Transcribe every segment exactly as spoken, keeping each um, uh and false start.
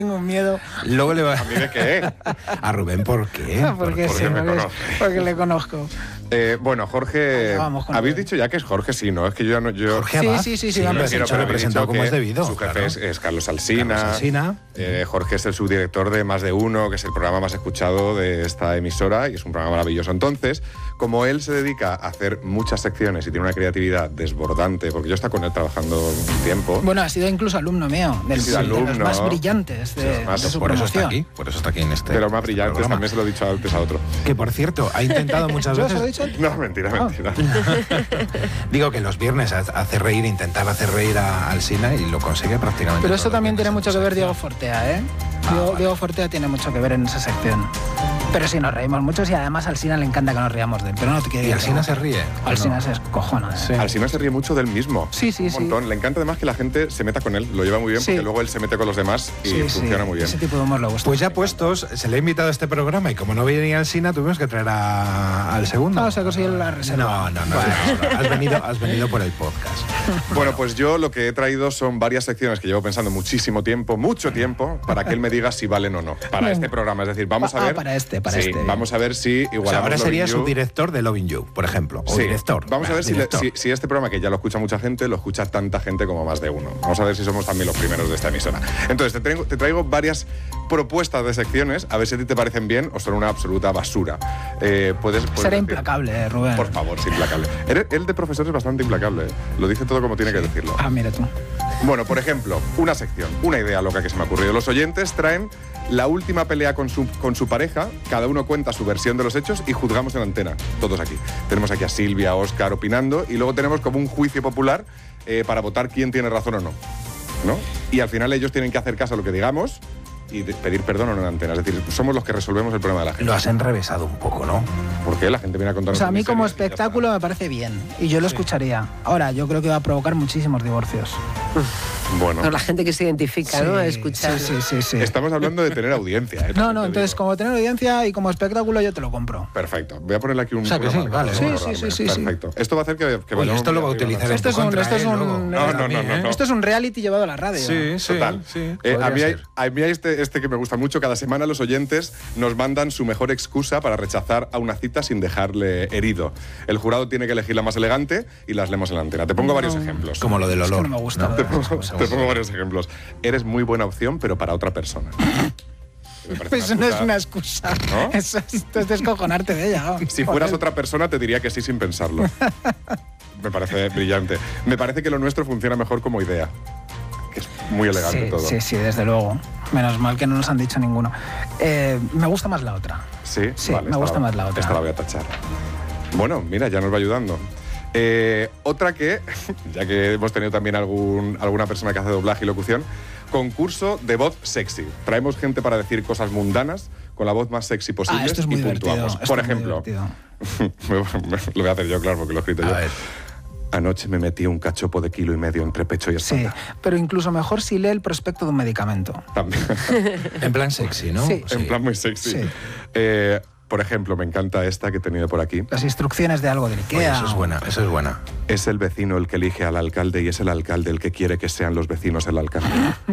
tengo un miedo. Luego le va... ¿A mí de qué? ¿A Rubén por qué? Porque, Por- sí, porque me porque, conoce. porque le conozco. Eh, bueno, Jorge, Allá vamos con habéis Rubén. dicho ya que es Jorge, sí, ¿no? Es que yo ya no... Yo, Jorge Sí, Abad. sí, sí, sí, lo lo han han presentado, presentado, lo habéis presentado dicho como que es debido. Su jefe claro. es, es Carlos Alsina. Carlos Alsina. Eh, Jorge es el subdirector de Más de Uno, que es el programa más escuchado de esta emisora y es un programa maravilloso. Entonces, como él se dedica a hacer muchas secciones y tiene una creatividad desbordante, porque yo he estado con él trabajando un tiempo. Bueno, ha sido incluso alumno mío, del, Ha sido de los alumno. más brillantes de, Sí, más- de su Por eso está promoción. aquí, por eso está aquí en este de los más este brillantes, programa. también se lo he dicho antes a otro. Que por cierto, ha intentado muchas ¿Yo os lo he veces... dicho? No, mentira, Ah. mentira. Digo que los viernes hace reír, intentar hacer reír a Alsina y lo consigue prácticamente. Pero eso todos los también viernes tiene en mucho que su ver Diego sección. Fortea, ¿eh? Ah, Diego, vale. Diego Fortea tiene mucho que ver en esa sección. Pero sí, nos reímos mucho y además a Alsina le encanta que nos riamos de él. Pero no te quiero ¿Y Alsina se ríe? Alsina ¿O no? se escojona. Sí. Alsina se ríe mucho del mismo. Sí, sí, un sí. montón. Le encanta además que la gente se meta con él. Lo lleva muy bien Sí. porque luego él se mete con los demás y Sí, funciona sí, muy bien. Ese tipo de humor le gusta. Pues ya puestos, se le ha invitado a este programa y como no venía Alsina, tuvimos que traer a- al segundo. No, o sea, que soy la reserva. No, no, no. no, no. Has, venido, has venido por el podcast. Bueno, pues yo lo que he traído son varias secciones que llevo pensando muchísimo tiempo, mucho tiempo, para que él me diga si valen o no. Para este programa. Es decir, vamos a Ah, ver. para este, para sí, este. Vamos a ver si O igualamos sea, ahora Loving sería You. subdirector de Loving You, por ejemplo. O Sí. director. Vamos a Va, ver si, le- director. si, si este programa, que ya lo escucha mucha gente, lo escucha tanta gente como Más de Uno. Vamos a ver si somos también los primeros de esta emisora. Entonces, te traigo, te traigo varias propuestas de secciones, a ver si a ti te parecen bien o son una absoluta basura. Eh, puedes, puedes Será decir- implacable, eh, Rubén. Por favor, sí, implacable. Él, él de profesor es bastante implacable. Lo dice todo como tiene que decirlo. Ah, mira tú. Bueno, por ejemplo, una sección, una idea loca que se me ha ocurrido. Los oyentes traen la última pelea con su, con su pareja, cada uno cuenta su versión de los hechos y juzgamos en antena, todos aquí. Tenemos aquí a Silvia, a Óscar opinando y luego tenemos como un juicio popular eh, para votar quién tiene razón o no, ¿no? Y al final ellos tienen que hacer caso a lo que digamos y de- pedir perdón o no en antena. Es decir, somos los que resolvemos el problema de la gente. Lo has enrevesado un poco, ¿no? Porque la gente viene a contarnos O sea, a mí sus como miserias y ya está. espectáculo me parece bien. Y yo lo escucharía. Ahora, yo creo que va a provocar muchísimos divorcios. Bueno, Por la gente que se identifica, ¿no? A escuchar. Sí, sí, sí, sí. estamos hablando de tener audiencia. ¿eh? No, También no, te entonces digo. como tener audiencia y como espectáculo yo te lo compro. Perfecto. Voy a ponerle aquí un O sea, que sí, programa vale. para Sí, acordarme. sí, sí, sí, sí. Perfecto. Esto va a hacer que, que Oye, vayamos esto lo muy va a arriba utilizar la Esto es en un, contra, esto es ¿eh? un, Luego. No, no, no, no, no. esto es un reality llevado a la radio. Sí, sí. Total. sí. Eh, a Podría mí, hay, ser. a mí hay este, este que me gusta mucho. Cada semana los oyentes nos mandan su mejor excusa para rechazar a una cita sin dejarle herido. El jurado tiene que elegir la más elegante y las leemos en la antena. Te pongo No. varios ejemplos. Como lo del Es que olor. no me gusta lo Te de pongo, las cosas. te pongo varios ejemplos. Eres muy buena opción, pero para otra persona. Me parece Pues eso no excusa- es una excusa. ¿No? Eso es, esto es descojonarte de ella. vamos. Si fueras Joder. otra persona, te diría que sí sin pensarlo. Me parece brillante. Me parece que lo nuestro funciona mejor como idea. Que es muy elegante Sí, todo. sí, sí, desde luego. Menos mal que no nos han dicho ninguno. Eh, me gusta más la otra. Sí, Sí, vale, me esta gusta más la otra. Esta la voy a tachar. Bueno, mira, ya nos va ayudando. Eh, otra que, ya que hemos tenido también algún, alguna persona que hace doblaje y locución, concurso de voz sexy. Traemos gente para decir cosas mundanas con la voz más sexy posible Ah, esto es muy y divertido. puntuamos. esto Por es muy ejemplo, divertido. lo voy a hacer yo, claro, porque lo he escrito A yo. ver. Anoche me metí un cachopo de kilo y medio entre pecho y Sí, espalda. pero incluso mejor si lee el prospecto de un medicamento. También. En plan sexy, ¿no? Sí. En plan muy sexy. Sí. Eh, por ejemplo, me encanta esta que he tenido por aquí. Las instrucciones de algo del Oye, Ikea. eso es o- buena, eso es buena. Es el vecino el que elige al alcalde y es el alcalde el que quiere que sean los vecinos el alcalde.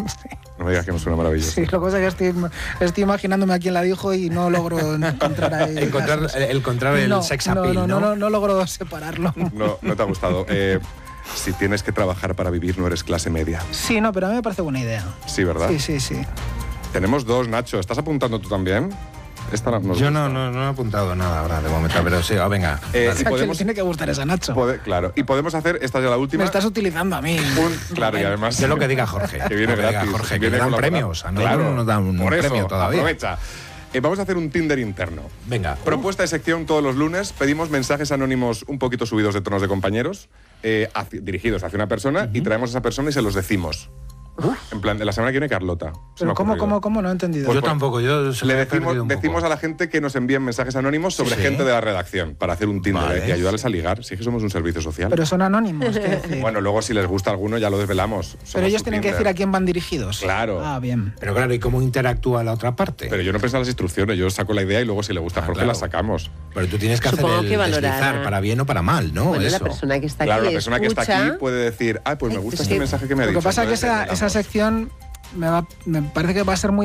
No me digas que no suena maravilloso. Sí, lo que pasa es que estoy, estoy imaginándome a quién la dijo y no logro encontrar ahí. Encontrar, las- el, encontrar el no, sex no, appeal, no, ¿no? no, no, no logro separarlo. No, no te ha gustado. Eh, si tienes que trabajar para vivir, no eres clase media. Sí, no, pero a mí me parece buena idea. Sí, ¿verdad? Sí, sí, sí. Tenemos dos, Nacho. ¿Estás apuntando tú también? Esta no- nos Yo gusta. no, no, no he apuntado nada ahora de momento, pero sí, ah, venga. Eh, dale. O sea, que le podemos- tiene que gustar esa Nacho. Pode- claro. Y podemos hacer, esta es ya la última. Me estás utilizando a mí. un- claro, y además. Sé lo que diga Jorge. Que viene Lo que diga gratis. Jorge, que viene le dan con la- premios. A nosotros Claro, no nos dan un por eso, premio todavía. Aprovecha. Eh, vamos a hacer un Tinder interno. Venga. Propuesta de sección todos los lunes. Pedimos mensajes anónimos un poquito subidos de tonos de compañeros, eh, hacia- dirigidos hacia una persona, y traemos a esa persona y se los decimos. En plan, de la semana que viene Carlota. Se me Pero ha ¿cómo, ocurrido. cómo, cómo? No he entendido. Pues yo por- tampoco, yo se Le me he decimos, perdido un poco. decimos a la gente que nos envíen mensajes anónimos sobre Sí. gente de la redacción para hacer un Tinder Vale. y ayudarles a ligar. Sí que somos un servicio social. Pero son anónimos, quiero decir. Bueno, luego si les gusta alguno ya lo desvelamos. Somos Pero ellos su tienen que Tinder. decir a quién van dirigidos. Claro. Ah, bien. Pero claro, ¿y cómo interactúa la otra parte? Pero yo no pienso en las instrucciones, yo saco la idea y luego si le gusta a Ah, Jorge claro. la sacamos. Pero tú tienes que Supongo hacer el que valorar- deslizar para bien o para mal, ¿no? Bueno, la Eso. persona que está Claro, aquí la persona que está escucha. aquí puede decir, ah, pues me gusta Es este que- mensaje que me ha Lo dicho. que pasa es que entonces esa, le esa damos. sección me, va, me parece que va a ser muy